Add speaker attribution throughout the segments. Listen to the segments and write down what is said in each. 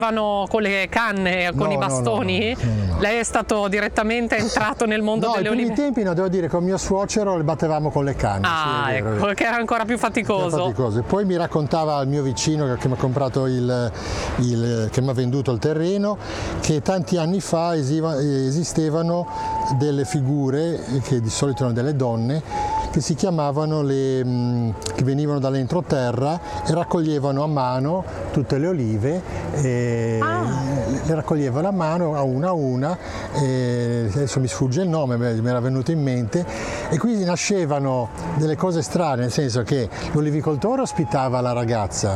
Speaker 1: Con le canne, con i bastoni?
Speaker 2: No.
Speaker 1: Lei è stato direttamente entrato nel mondo delle olive?
Speaker 2: No, ai primi tempi devo dire, con mio suocero le battevamo con le canne.
Speaker 1: Ah,
Speaker 2: sì,
Speaker 1: ecco, che era ancora più faticoso.
Speaker 2: E poi mi raccontava il mio vicino che mi ha comprato che mi ha venduto il terreno, che tanti anni fa esistevano delle figure, che di solito erano delle donne, che si chiamavano che venivano dall'entroterra e raccoglievano a mano tutte le olive, le raccoglievano a mano a una, adesso mi sfugge il nome, mi era venuto in mente, e quindi nascevano delle cose strane, nel senso che l'olivicoltore ospitava la ragazza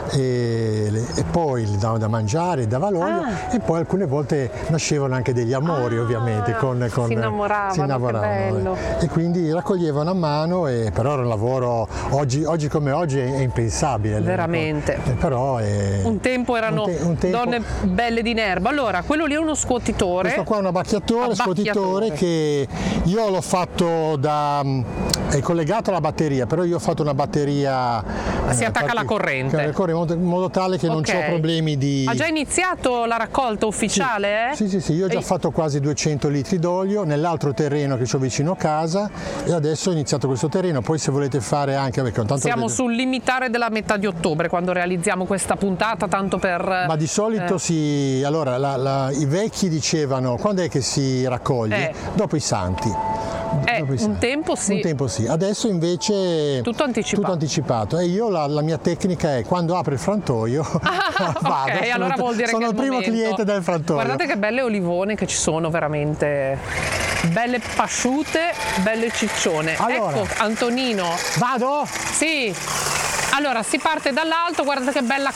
Speaker 2: e poi gli dava da mangiare, dava l'olio, e poi alcune volte nascevano anche degli amori, ovviamente, si innamoravano,
Speaker 1: che bello.
Speaker 2: E quindi raccoglievano a mano, però era un lavoro oggi come oggi è impensabile.
Speaker 1: Veramente.
Speaker 2: Però
Speaker 1: un tempo erano donne belle di nerva. Allora, quello lì è uno scuotitore.
Speaker 2: Questo qua è un abbacchiatore, scuotitore, che io l'ho fatto è collegato alla batteria, però io ho fatto una batteria.
Speaker 1: Si attacca alla corrente.
Speaker 2: In modo tale che non c'ho problemi di.
Speaker 1: Ha già iniziato la raccolta ufficiale?
Speaker 2: Sì, io ho già fatto quasi 200 litri d'olio nell'altro terreno che ho vicino a casa, e adesso ho iniziato questo terreno. Poi se volete fare anche,
Speaker 1: siamo sul limitare della metà di ottobre quando realizziamo questa puntata, tanto per.
Speaker 2: Ma di solito allora i vecchi dicevano: quando è che si raccoglie? Dopo i santi.
Speaker 1: Un tempo sì.
Speaker 2: Adesso invece
Speaker 1: tutto anticipato.
Speaker 2: E io la mia tecnica è: quando apre il frantoio vado.
Speaker 1: Ok, allora vuol dire
Speaker 2: sono
Speaker 1: che
Speaker 2: il primo cliente del frantoio.
Speaker 1: Guardate che belle olivone che ci sono, veramente belle pasciute, belle ciccione.
Speaker 2: Allora,
Speaker 1: ecco Antonino.
Speaker 2: Vado?
Speaker 1: Sì. Allora si parte dall'alto, guardate che bella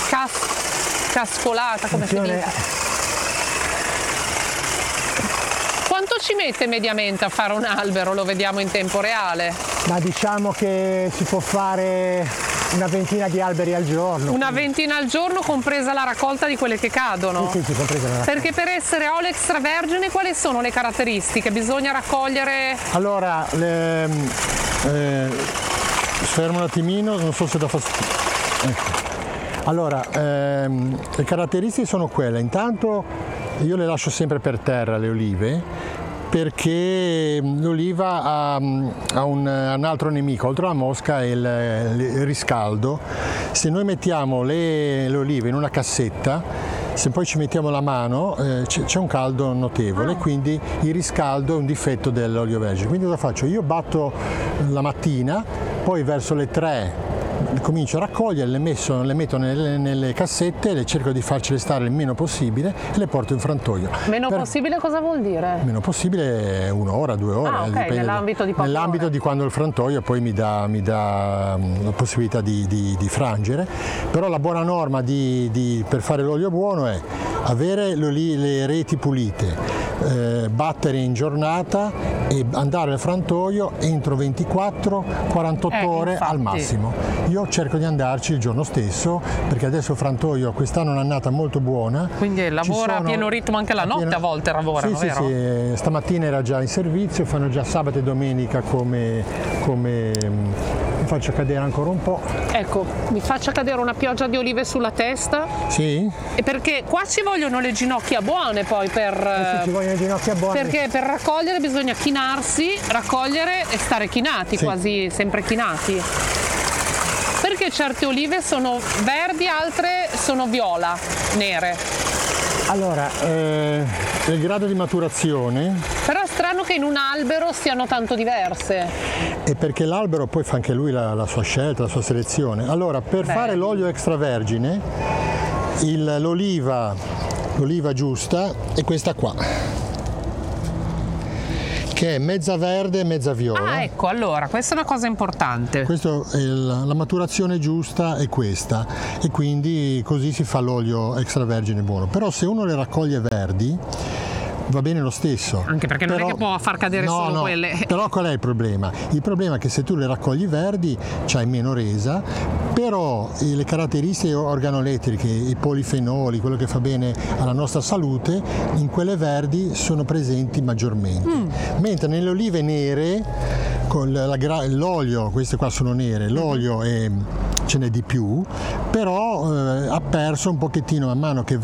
Speaker 1: cascolata, come si dice. Quanto ci mette mediamente a fare un albero? Lo vediamo in tempo reale?
Speaker 2: Ma diciamo che si può fare una ventina di alberi al giorno.
Speaker 1: Una ventina al giorno, compresa la raccolta di quelle che cadono?
Speaker 2: Sì, compresa la raccolta.
Speaker 1: Perché per essere olio extravergine quali sono le caratteristiche? Bisogna raccogliere.
Speaker 2: Allora, fermo un attimino, non so se da fastidio. Ecco. Allora, le caratteristiche sono quelle: intanto io le lascio sempre per terra le olive, perché l'oliva ha un altro nemico, oltre alla mosca, è il riscaldo. Se noi mettiamo le olive in una cassetta, se poi ci mettiamo la mano c'è un caldo notevole, quindi il riscaldo è un difetto dell'olio vergine. Quindi cosa faccio? Io batto la mattina, poi verso le 3 comincio a raccogliere, le metto nelle cassette, le cerco di farcele stare il meno possibile e le porto in frantoio.
Speaker 1: Meno possibile cosa vuol dire?
Speaker 2: Meno possibile 1 ora, 2 ore.
Speaker 1: Okay, nell'ambito
Speaker 2: di quando il frantoio poi mi dà la possibilità di frangere. Però la buona norma per fare l'olio buono è avere le reti pulite, battere in giornata e andare al frantoio entro 24-48 ore
Speaker 1: infatti.
Speaker 2: Al massimo. Io cerco di andarci il giorno stesso, perché adesso il frantoio quest'anno è un'annata molto buona.
Speaker 1: Quindi lavora a pieno ritmo anche la notte, a volte lavorano, vero?
Speaker 2: Sì, stamattina era già in servizio, fanno già sabato e domenica come mi faccio cadere ancora un po'.
Speaker 1: Ecco, mi faccia cadere una pioggia di olive sulla testa.
Speaker 2: Sì?
Speaker 1: E perché qua ci vogliono le ginocchia buone poi per.
Speaker 2: Sì, ci vogliono le ginocchia buone.
Speaker 1: Perché per raccogliere bisogna chinarsi, raccogliere e stare chinati, quasi sempre chinati. Perché certe olive sono verdi, altre sono viola, nere.
Speaker 2: Allora, il grado di maturazione.
Speaker 1: Però è strano che in un albero siano tanto diverse.
Speaker 2: E perché l'albero poi fa anche lui la sua scelta, la sua selezione. Allora, per fare l'olio extravergine, l'oliva giusta è questa qua, che è mezza verde e mezza viola.
Speaker 1: Ah, ecco, allora, questa è una cosa importante.
Speaker 2: La maturazione giusta è questa, e quindi così si fa l'olio extravergine buono. Però se uno le raccoglie verdi va bene lo stesso.
Speaker 1: Anche perché non è che può far cadere solo quelle.
Speaker 2: Però qual è il problema? Il problema è che se tu le raccogli verdi c'hai meno resa, però le caratteristiche organolettiche, i polifenoli, quello che fa bene alla nostra salute, in quelle verdi sono presenti maggiormente. Mentre nelle olive nere, con l'olio, queste qua sono nere, l'olio ce n'è di più, però ha perso un pochettino man mano che